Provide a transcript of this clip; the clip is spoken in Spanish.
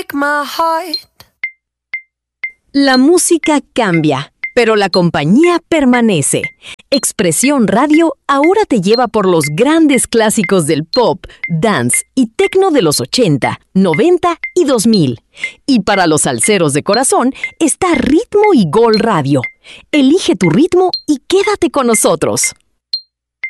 My heart. La música cambia, pero la compañía permanece. Expresión Radio ahora te lleva por los grandes clásicos del pop, dance y techno de los 80, 90 y 2000. Y para los salseros de corazón está Ritmo y Gol Radio. Elige tu ritmo y quédate con nosotros.